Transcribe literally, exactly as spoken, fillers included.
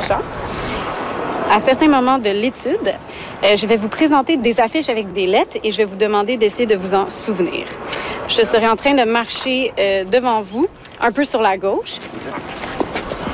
Deschamps. À certains moments de l'étude, euh, je vais vous présenter des affiches avec des lettres et je vais vous demander d'essayer de vous en souvenir. Je serai en train de marcher euh, devant vous, un peu sur la gauche.